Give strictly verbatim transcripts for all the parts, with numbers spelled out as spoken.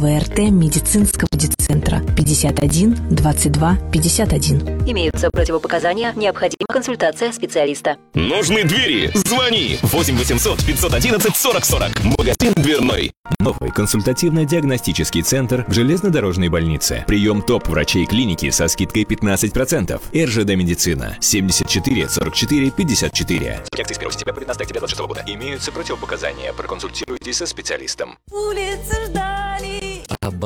ВРТ медицинского медцентра пятьдесят один двадцать два пятьдесят один. Имеются противопоказания, необходима консультация специалиста. Нужны двери? Звони восемь восемьсот пятьсот одиннадцать сорок сорок. Магазин дверной. Новый консультативно-диагностический центр в железнодорожной больнице. Прием топ-врачей клиники со скидкой пятнадцать процентов. РЖД Медицина. семьдесят четыре сорок четыре пятьдесят четыре. Акции с первого сентября по пятнадцатое октября двадцать шестого года. Имеются противопоказания. Проконсультируйтесь со специалистом. Улицы ждали.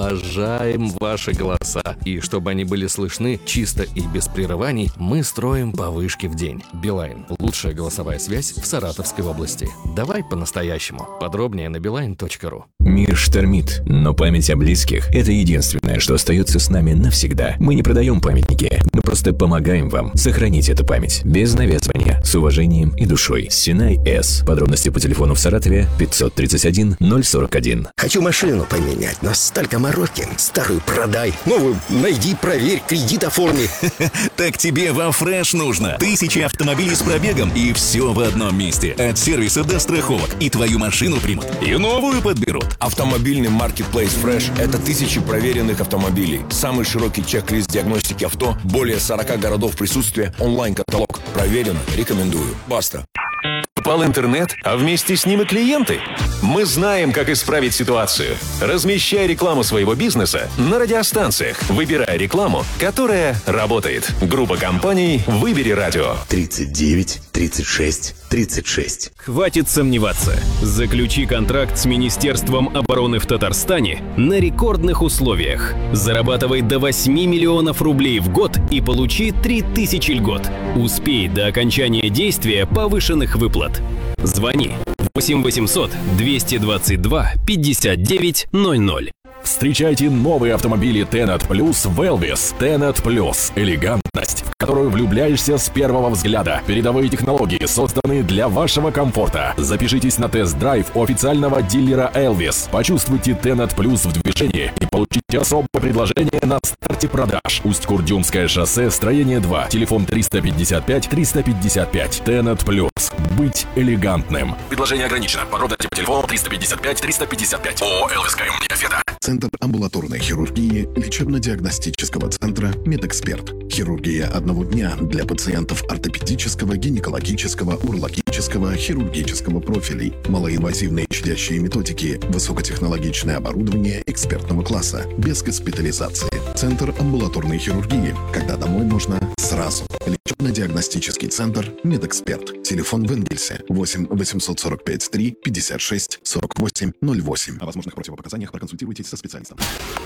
Обожаем ваши голоса. И чтобы они были слышны чисто и без прерываний, мы строим по вышке в день. Билайн. Лучшая голосовая связь в Саратовской области. Давай по-настоящему. Подробнее на билайн точка ру. Мир штормит, но память о близких – это единственное, что остается с нами навсегда. Мы не продаем памятники, мы просто помогаем вам сохранить эту память без навязывания, с уважением и душой. Синай С. Подробности по телефону в Саратове пятьсот тридцать один ноль сорок один. Хочу машину поменять, но столько мороки. Старую продай, новую найди, проверь, кредит оформи. Так тебе во Фреш нужно. Тысячи автомобилей с пробегом и все в одном месте. От сервиса до страховок. И твою машину примут, и новую подберут. Автомобильный маркетплейс Fresh – это тысячи проверенных автомобилей. Самый широкий чек-лист диагностики авто, более сорока городов присутствия, онлайн-каталог. Проверено, рекомендую. Баста. Упал интернет, а вместе с ним и клиенты. Мы знаем, как исправить ситуацию. Размещай рекламу своего бизнеса на радиостанциях, выбирая рекламу, которая работает. Группа компаний «Выбери радио». тридцать девять тридцать шесть тридцать шесть. Хватит сомневаться. Заключи контракт с Министерством обороны в Татарстане на рекордных условиях. Зарабатывай до восьми миллионов рублей в год и получи три тысячи льгот. Успей до окончания действия повышенных выплат. Звони восемь восемьсот двести двадцать два пятьдесят девять ноль ноль. Встречайте новые автомобили Tenat Plus в Elvis. Tenat Plus – элегантность, в которую влюбляешься с первого взгляда. Передовые технологии созданы для вашего комфорта. Запишитесь на тест-драйв у официального дилера Elvis. Почувствуйте Tenat Plus в движении и получите особое предложение на старте продаж. Усть-Курдюмское шоссе, строение два. Телефон триста пятьдесят пять триста пятьдесят пять. Tenat Plus. Быть элегантным. Предложение ограничено. Подробности по телефону триста пятьдесят пять триста пятьдесят пять. ООО «эл эс ка эм Диафеда». Центр амбулаторной хирургии лечебно-диагностического центра «Медэксперт». Хирургия одного дня для пациентов ортопедического, гинекологического, урологического, хирургического профилей. Малоинвазивные щадящие методики, высокотехнологичное оборудование экспертного класса, без госпитализации. Центр амбулаторной хирургии, когда домой можно сразу. Лечебно-диагностический центр «Медэксперт». Телефон в Энгельсе восемь восемьсот сорок пять три пятьдесят шесть сорок восемь ноль восемь. О возможных противопоказаниях проконсультируйтесь со специалистом.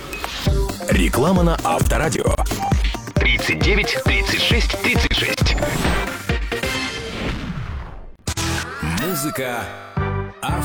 Реклама на Авторадио. тридцать девять тридцать шесть тридцать шесть. Музыка